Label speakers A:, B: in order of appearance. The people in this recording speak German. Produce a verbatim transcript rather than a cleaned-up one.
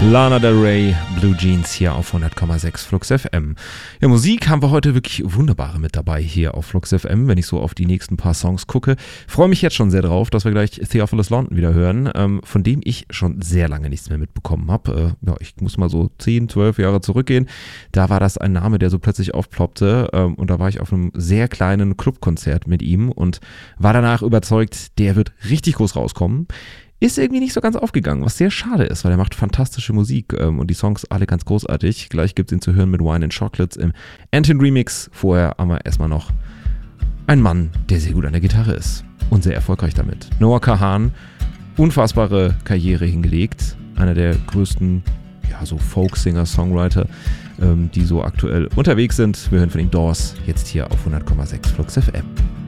A: Lana Del Rey, Blue Jeans hier auf hundert Komma sechs Flux F M. Ja, Musik haben wir heute wirklich wunderbare mit dabei hier auf Flux F M, wenn ich so auf die nächsten paar Songs gucke. Freue mich jetzt schon sehr drauf, dass wir gleich Theophilus London wieder hören, ähm, von dem ich schon sehr lange nichts mehr mitbekommen habe. Äh, ja, ich muss mal so zehn, zwölf Jahre zurückgehen. Da war das ein Name, der so plötzlich aufploppte, ähm, und da war ich auf einem sehr kleinen Clubkonzert mit ihm und war danach überzeugt, der wird richtig groß rauskommen. Ist irgendwie nicht so ganz aufgegangen, was sehr schade ist, weil er macht fantastische Musik ähm, und die Songs alle ganz großartig. Gleich gibt es ihn zu hören mit Wine and Chocolates im Antin Remix. Vorher haben wir erstmal noch einen Mann, der sehr gut an der Gitarre ist und sehr erfolgreich damit. Noah Kahan, unfassbare Karriere hingelegt. Einer der größten, ja, so Folk-Singer, Songwriter, ähm, die so aktuell unterwegs sind. Wir hören von ihm Doors jetzt hier auf hundert Komma sechs Flux F M.